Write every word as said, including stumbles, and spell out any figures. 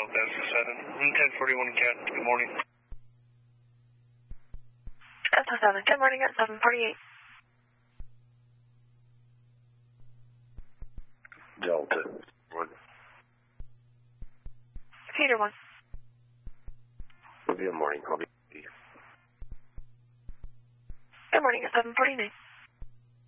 Delta seven, ten forty-one Cat, good morning. Delta seven, good morning at seven forty-eight. Delta one. Peter one. Good morning, I'll be. Good morning at seven forty-nine.